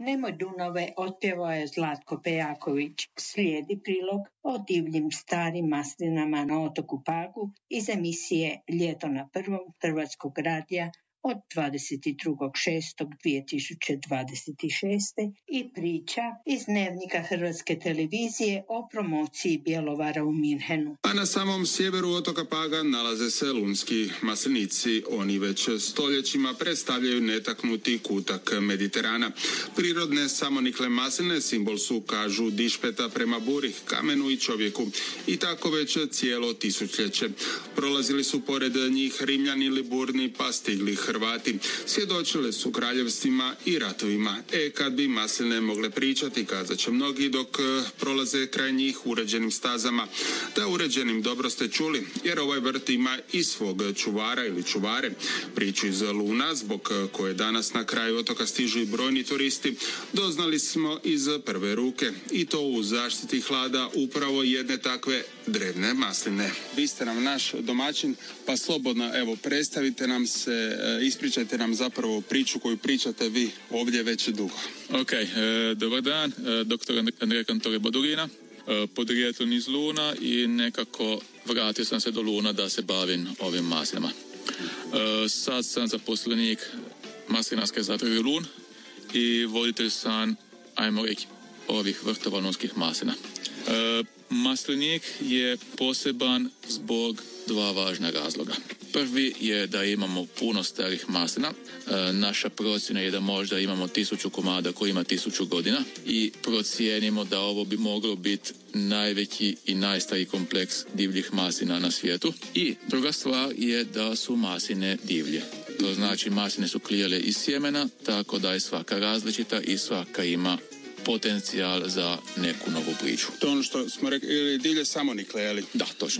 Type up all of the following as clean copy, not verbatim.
Nemoj Dunove otpjevao je Zlatko Pejaković. Slijedi prilog o divljim starim maslinama na otoku Pagu iz emisije Ljeto na prvom Hrvatskog radija od 22.6.2026. i priča iz Dnevnika Hrvatske televizije o promociji Bjelovara u Minhenu. A na samom sjeveru otoka Paga nalaze se lunski maslinici. Oni već stoljećima predstavljaju netaknuti kutak Mediterana. Prirodne samonikle masline simbol su, kažu, dišpeta prema buri, kamenu i čovjeku. I tako već cijelo tisućljeće. Prolazili su pored njih Rimljani, Liburni, pa stigli Hrvati. Svjedočile su kraljevstvima i ratovima. Kad bi masline mogle pričati, kazat će mnogi dok prolaze kraj njih uređenim stazama. Da, uređenim, dobro ste čuli, jer ovaj vrt ima i svog čuvara ili čuvare. Priču iz Luna, zbog koje danas na kraju otoka stižu i brojni turisti, doznali smo iz prve ruke. I to u zaštiti hlada upravo jedne takve drevne masline. Vi ste nam naš domaćin, pa slobodno, evo, predstavite nam se, ispričajte nam zapravo priču koju pričate vi ovdje već dugo. Ok, dobar dan, doktor Andrej Kantore Badurina, podrijetlom iz Luna i nekako vratio sam se do Luna da se bavim ovim maslinama. Sad sam zaposlenik maslinarske zadruge Lun i voditelj sam, ajmo reći, ovih vrtova lunskih maslina. Maslinik je poseban zbog dva važna razloga. Prvi je da imamo puno starih maslina. Naša procjena je da možda imamo 1000 komada koji ima 1000 godina i procijenimo da ovo bi moglo biti najveći i najstariji kompleks divljih maslina na svijetu. I druga stvar je da su masline divlje. To znači masline su klijale iz sjemena, tako da je svaka različita i svaka ima potencijal za neku novu priču. To ono što smo rekli, ili divlje samonikle, je li? Da, točno.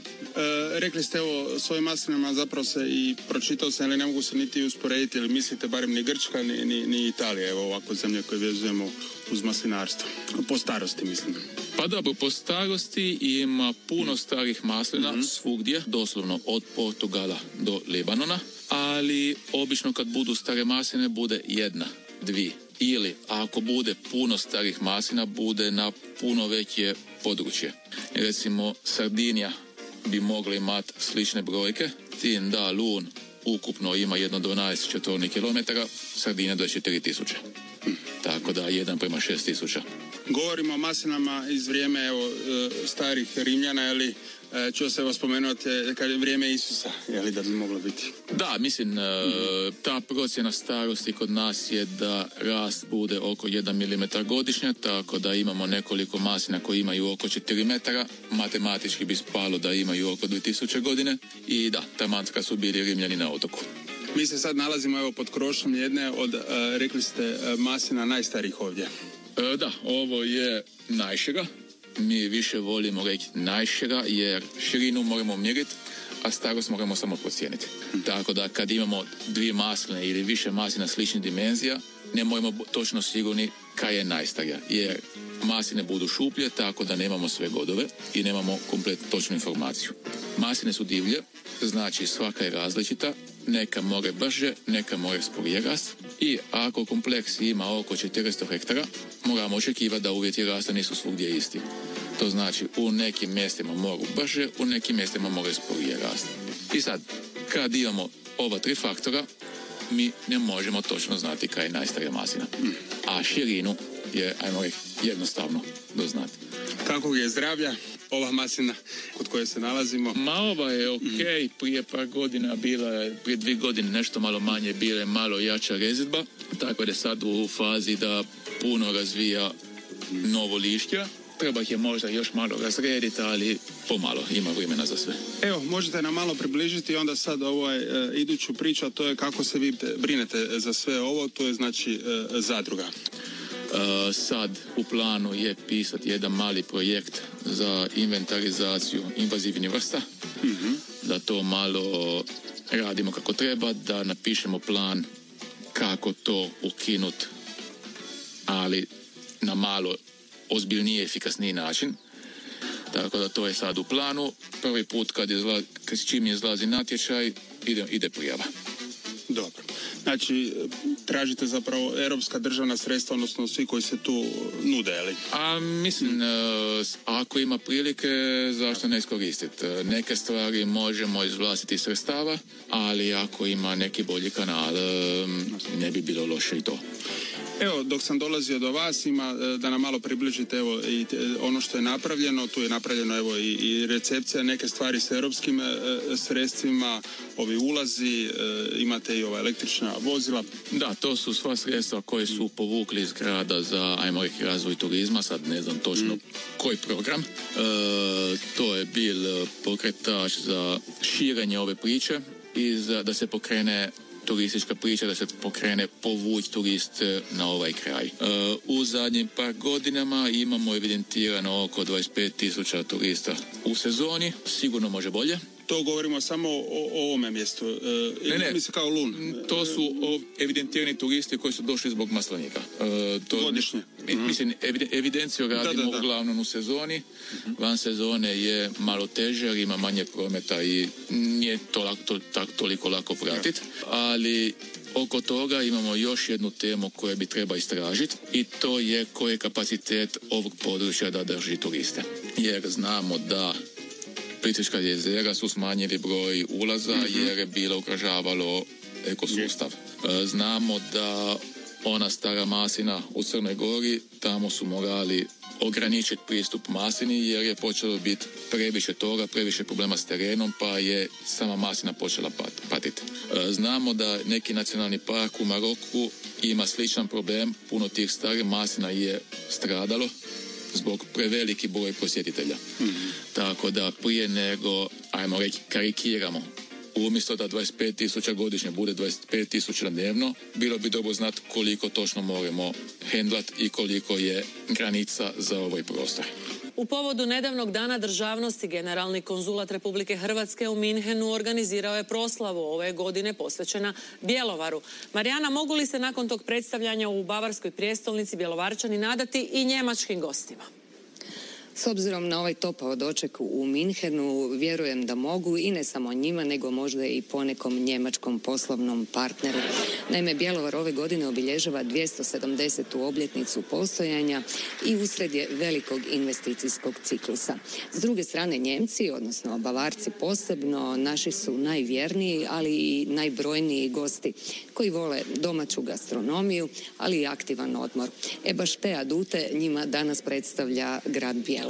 Rekli ste o svojim maslinama, zapravo se i pročitao sam, ali ne mogu se niti usporediti, ili mislite barem ni Grčka, ni Italija, evo ovako zemlje koje vezujemo uz maslinarstvo. Po starosti, mislim. Pa dobro, po starosti ima puno starih maslina svugdje, doslovno od Portugala do Libanona, ali obično kad budu stare masline bude jedna, dvije. Ili ako bude puno starih maslina, bude na puno veće područje. Recimo, Sardinija bi mogla imati slične brojke, tim da Lun ukupno ima 12 četvornih kilometara, Sardinija 24.000. Tako da 1:6.000. Govorimo o maslinama iz vrijeme starih Rimljana, ali čuo se vas spomenuti kad je vrijeme Isusa, je li da bi moglo biti? Da, mislim, ta procjena starosti kod nas je da rast bude oko 1 mm godišnje, tako da imamo nekoliko maslina koji imaju oko 4 metara, matematički bi spalo da imaju oko 2000 godine i da, taman kad su bili Rimljani na otoku. Mi se sad nalazimo pod krošom jedne od, rekli ste, maslina najstarijih ovdje. Da, ovo je najšira. Mi više volimo reći najšira jer širinu moramo mjeriti, a starost moramo samo procijeniti. Tako da kad imamo dvije masline ili više maslina sličnih dimenzija, ne moramo točno sigurni kaj je najstarija. Jer masline budu šuplje, tako da nemamo sve godove i nemamo kompletnu točnu informaciju. Masline su divlje, znači svaka je različita, neka more brže, neka more sporije rast i ako kompleks ima oko 400 hektara, moramo očekivati da uvjeti rasta nisu svugdje isti. To znači u nekim mjestima mogu brže, u nekim mjestima more sporije rast. I sad, kad imamo ova tri faktora, mi ne možemo točno znati kaj je najstarija maslina. A širinu je, ajmo reći, jednostavno doznati. Kakvog je zdravlja ova maslina kod koje se nalazimo? Ma ova je okej, prije par godina bila je, prije 2 godine nešto malo manje, bila je malo jača rezidba, tako da je sad u fazi da puno razvija novo lišća. Treba ih je možda još malo razrediti, ali pomalo, ima vremena za sve. Evo, možete nam malo približiti onda sad iduću priču, a to je kako se vi brinete za sve ovo, to je znači zadruga. Sad u planu je pisati jedan mali projekt za inventarizaciju invazivnih vrsta, da to malo radimo kako treba, da napišemo plan kako to ukinuti, ali na malo ozbiljniji i efikasniji način. Tako da to je sad u planu. Prvi put kad čim izlazi natječaj, ide prijava. Dobro. Znači, tražite zapravo europska državna sredstva, odnosno svi koji se tu nude, ali? A mislim, ako ima prilike, zašto ne iskoristiti? Neke stvari možemo iz vlastitih sredstava, ali ako ima neki bolji kanal, ne bi bilo loše i to. Evo, dok sam dolazio do vas, ima da nam malo približite evo, i ono što je napravljeno. Tu je napravljeno evo, i recepcija, neke stvari s europskim sredstvima, ovi ulazi, imate i ova električna vozila. Da, to su sva sredstva koje su povukli iz grada za, ajmo reći, razvoj turizma, sad ne znam točno koji program. To je bil pokretač za širenje ove priče i da se pokrene turistička priča, da se pokrene povući turiste na ovaj kraj. U zadnjim par godinama imamo evidentirano oko 25,000 turista u sezoni, sigurno može bolje. To govorimo samo o ovome mjestu. Ne. Mislim kao Lun. To su evidentirani turisti koji su došli zbog maslinika. Godišnje. Mislim, evidenciju radimo uglavnom u sezoni. Van sezone je malo teže jer ima manje prometa i nije toliko lako pratiti. Ali oko toga imamo još jednu temu koju bi treba istražiti i to je koji je kapacitet ovog područja da drži turiste. Jer znamo da Plitvička jezera su smanjili broj ulaza jer je bilo ugrožavalo ekosustav. Znamo da ona stara maslina u Crnoj Gori, tamo su morali ograničiti pristup maslini jer je počelo biti previše toga, previše problema s terenom, pa je sama maslina počela patiti. Znamo da neki nacionalni park u Maroku ima sličan problem, puno tih starih maslina je stradalo zbog preveliki broj posjetitelja. Tako da prije nego, ajmo reći, karikiramo, umjesto da 25,000 godišnje bude 25,000 dnevno, bilo bi dobro znati koliko točno moramo hendlati i koliko je granica za ovaj prostor. U povodu nedavnog dana državnosti generalni konzulat Republike Hrvatske u Minhenu organizirao je proslavu ove godine posvećena Bjelovaru. Marijana, mogu li se nakon tog predstavljanja u bavarskoj prijestolnici Bjelovarčani nadati i njemačkim gostima? S obzirom na ovaj topao doček u Minhenu, vjerujem da mogu i ne samo njima, nego možda i ponekom njemačkom poslovnom partneru. Naime, Bjelovar ove godine obilježava 270. obljetnicu postojanja i usred je velikog investicijskog ciklusa. S druge strane, Njemci, odnosno Bavarci posebno, naši su najvjerniji, ali i najbrojniji gosti koji vole domaću gastronomiju, ali i aktivan odmor. Baš te adute njima danas predstavlja grad Bjelovar.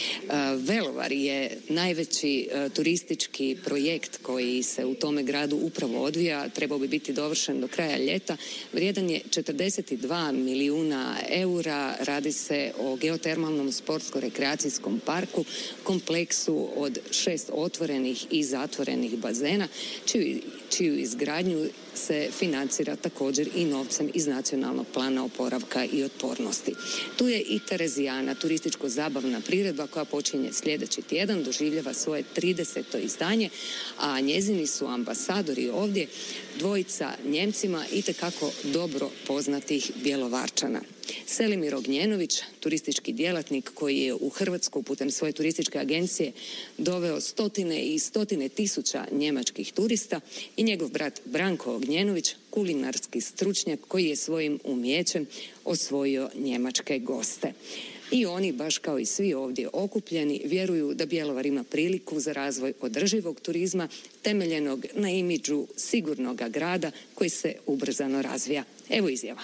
Velovar je najveći turistički projekt koji se u tome gradu upravo odvija. Trebao bi biti dovršen do kraja ljeta. Vrijedan je 42 milijuna eura. Radi se o geotermalnom sportsko-rekreacijskom parku, kompleksu od 6 otvorenih i zatvorenih bazena, čiju izgradnju se financira također i novcem iz Nacionalnog plana oporavka i otpornosti. Tu je i Terezijana, turističko-zabavna priredba koja počinje sljedeći tjedan, doživljava svoje 30. izdanje, a njezini su ambasadori ovdje dvojica Njemcima itekako dobro poznatih Bjelovarčana. Selimir Ognjenović, turistički djelatnik koji je u Hrvatsku putem svoje turističke agencije doveo stotine i stotine tisuća njemačkih turista, i njegov brat Branko Ognjenović, kulinarski stručnjak koji je svojim umijećem osvojio njemačke goste. I oni, baš kao i svi ovdje okupljeni, vjeruju da Bjelovar ima priliku za razvoj održivog turizma temeljenog na imidžu sigurnoga grada koji se ubrzano razvija. Evo izjava.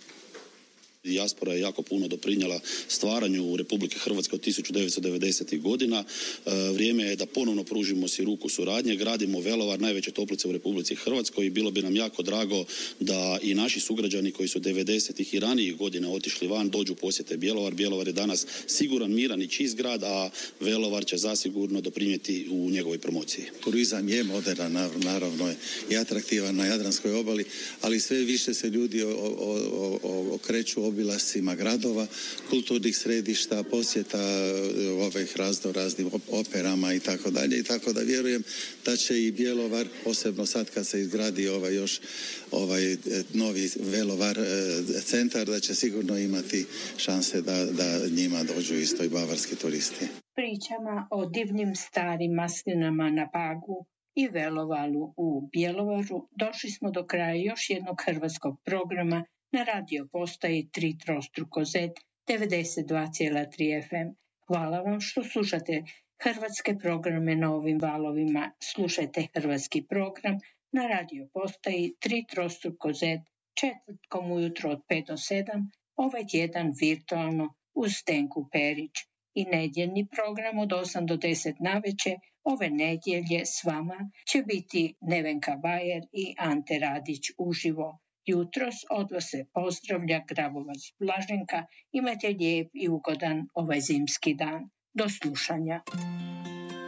Dijaspora je jako puno doprinijela stvaranju Republike Hrvatske od 1990. godina. Vrijeme je da ponovno pružimo si ruku suradnje, gradimo Velovar, najveće toplice u Republici Hrvatskoj, i bilo bi nam jako drago da i naši sugrađani koji su 90. i ranijih godina otišli van dođu posjete Bjelovar. Bjelovar je danas siguran, miran i čist grad, a Velovar će zasigurno doprinijeti u njegovoj promociji. Turizam je moderan, naravno i atraktivan na Jadranskoj obali, ali sve više se ljudi okreću obilascima gradova, kulturnih središta, posjeta ovih raznim operama i tako dalje. I tako da vjerujem da će i Bjelovar, posebno sad kad se izgradi ovaj novi Velovar centar, da će sigurno imati šanse da njima dođu isto i bavarski turisti. Pričama o divnim starim maslinama na Pagu i Velovalu u Bjelovaru, došli smo do kraja još jednog hrvatskog programa na radio postaji 3 trostruko Z 92,3 FM. Hvala vam što slušate hrvatske programe na ovim valovima. Slušajte hrvatski program na radio postaji 3 trostruko Z četvrtkom ujutro od 5 do 7, ovaj tjedan virtualno uz Stenku Perić, i nedjeljni program od 8 do 10 navečer. Ove nedjelje s vama će biti Nevenka Bajer i Ante Radić uživo. Jutros od vas se pozdravlja Grabovac Blaženka. Imajte lijep i ugodan ovaj zimski dan. Do slušanja.